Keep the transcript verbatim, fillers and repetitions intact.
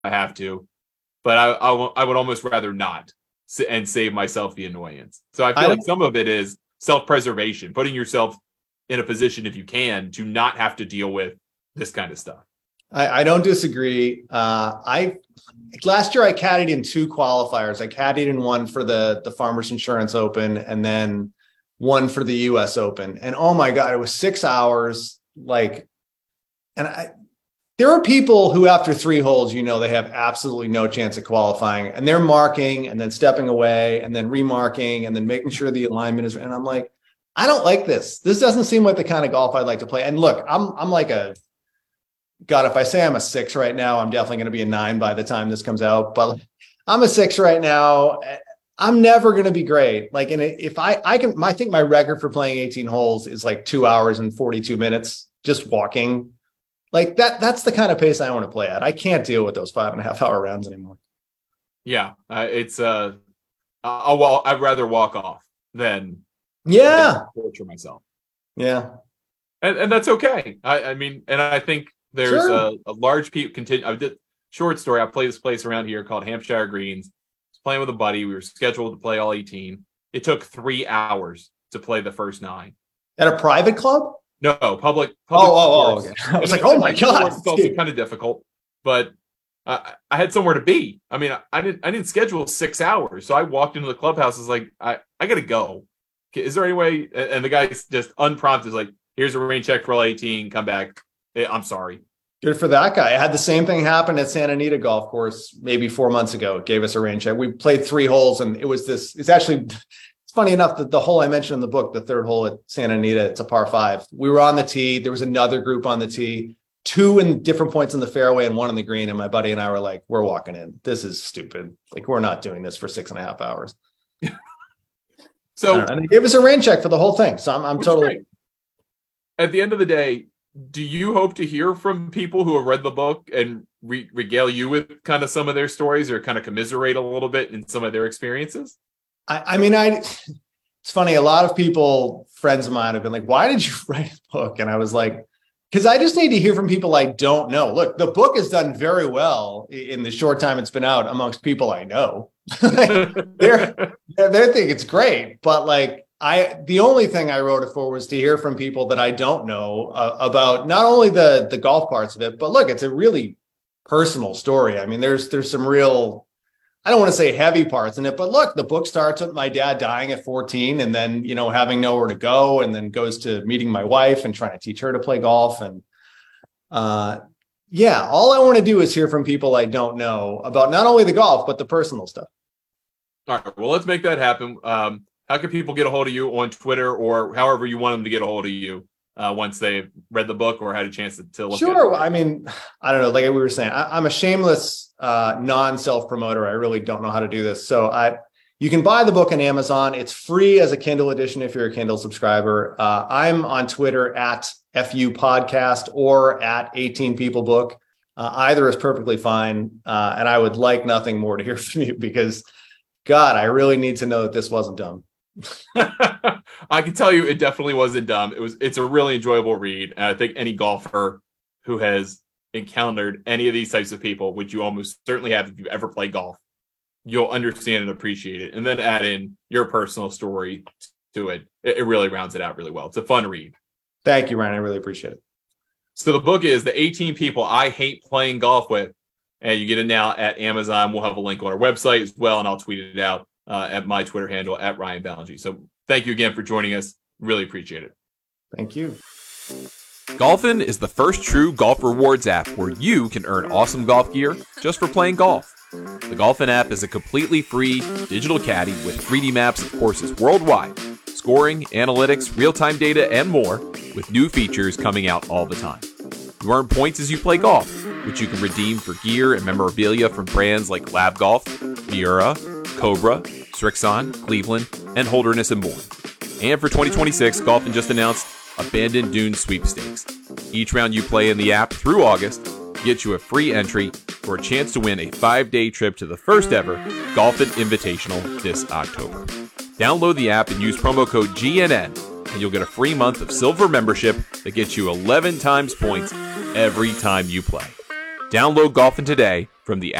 I have to, but I, I, w- I would almost rather not s- and save myself the annoyance. So I feel I like some of it is self-preservation, putting yourself in a position, if you can, to not have to deal with this kind of stuff. I, I don't disagree. Uh, I last year I caddied in two qualifiers. I caddied in one for the the Farmers Insurance Open and then one for the U S Open. And oh my God, it was six hours. Like, and I, there are people who after three holes, you know, they have absolutely no chance of qualifying, and they're marking and then stepping away and then remarking and then making sure the alignment is. And I'm like, I don't like this. This doesn't seem like the kind of golf I'd like to play. And look, I'm I'm like a God, if I say I'm a six right now, I'm definitely going to be a nine by the time this comes out. But I'm a six right now. I'm never going to be great. Like, and if I, I can, I think my record for playing eighteen holes is like two hours and forty-two minutes just walking. Like that, that's the kind of pace I want to play at. I can't deal with those five and a half hour rounds anymore. Yeah, uh, it's uh, I'll, well, I'd rather walk off than yeah than torture myself. Yeah, and and that's okay. I, I mean, and I think there's sure. a, a large people continue. I did short story. I play this place around here called Hampshire Greens. I was playing with a buddy. We were scheduled to play all eighteen. It took three hours to play the first nine at a private club. No, public. public oh, oh, oh, okay. I was like, oh my God. It's also kind of difficult, but uh, I had somewhere to be. I mean, I, I didn't I didn't schedule six hours. So I walked into the clubhouse. I was like, I, I got to go. Is there any way? And the guy just unprompted is like, here's a rain check for all eighteen. Come back. I'm sorry. Good for that guy. I had the same thing happen at Santa Anita Golf Course maybe four months ago. It gave us a rain check. We played three holes and it was this, it's actually... Funny enough that the hole I mentioned in the book, the third hole at Santa Anita, it's a par five. We were on the tee. There was another group on the tee, two in different points in the fairway and one on the green. And my buddy and I were like, we're walking in. This is stupid. Like, we're not doing this for six and a half hours. So, and they gave us a rain check for the whole thing. So I'm, I'm totally. Great. At the end of the day, do you hope to hear from people who have read the book and re- regale you with kind of some of their stories or kind of commiserate a little bit in some of their experiences? I, I mean, I, it's funny. A lot of people, friends of mine have been like, why did you write a book? And I was like, because I just need to hear from people I don't know. Look, the book has done very well in the short time it's been out amongst people I know. they're, they think it's great. But like, I, the only thing I wrote it for was to hear from people that I don't know uh, about not only the, the golf parts of it, but look, it's a really personal story. I mean, there's, there's some real, I don't want to say heavy parts in it, but look, the book starts with my dad dying at fourteen and then, you know, having nowhere to go, and then goes to meeting my wife and trying to teach her to play golf. And uh, yeah, all I want to do is hear from people I don't know about not only the golf, but the personal stuff. All right. Well, let's make that happen. Um, how can people get a hold of you on Twitter or however you want them to get a hold of you uh, once they've read the book or had a chance to, to look sure. at it? Sure. I mean, I don't know. Like we were saying, I, I'm a shameless uh, non-self promoter. I really don't know how to do this. So I, you can buy the book on Amazon. It's free as a Kindle edition if you're a Kindle subscriber. Uh, I'm on Twitter at F U Podcast or at eighteen People Book. Uh, either is perfectly fine. Uh, and I would like nothing more to hear from you because, God, I really need to know that this wasn't dumb. I can tell you it definitely wasn't dumb. It was. It's a really enjoyable read. And I think any golfer who has encountered any of these types of people, which you almost certainly have if you ever play golf, you'll understand and appreciate it. And then add in your personal story to it. It, it really rounds it out really well. It's a fun read. Thank you, Ryan. I really appreciate it. So the book is The eighteen People I Hate Playing Golf With. And you get it now at Amazon. We'll have a link on our website as well, and I'll tweet it out uh, at my Twitter handle, at Ryan Ballengee. So thank you again for joining us. Really appreciate it. Thank you. Golfin is the first true golf rewards app where you can earn awesome golf gear just for playing golf. The Golfin app is a completely free digital caddy with three D maps of courses worldwide, scoring, analytics, real-time data, and more, with new features coming out all the time. You earn points as you play golf, which you can redeem for gear and memorabilia from brands like Lab Golf, Miura, Cobra, Srixon, Cleveland, and Holderness and more. And for twenty twenty-six, Golfin just announced Abandoned Dunes Sweepstakes. Each round you play in the app through August gets you a free entry for a chance to win a five-day trip to the first ever Golfin Invitational this October. Download the app and use promo code G N N, and you'll get a free month of silver membership that gets you eleven times points every time you play. Download Golfin today From the